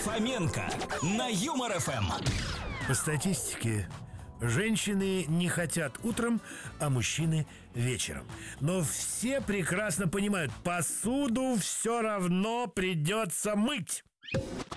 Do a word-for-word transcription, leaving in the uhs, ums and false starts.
Фоменко на Юмор ФМ. По статистике, женщины не хотят утром, а мужчины вечером. Но все прекрасно понимают, посуду все равно придется мыть.